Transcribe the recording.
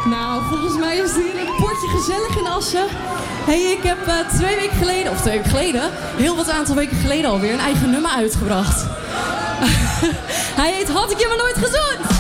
Nou, volgens mij is hier een potje gezellig in Assen. Hey, ik heb 2 weken geleden, heel wat aantal weken geleden alweer, een eigen nummer uitgebracht. Hij heet Had ik je maar nooit gezoend.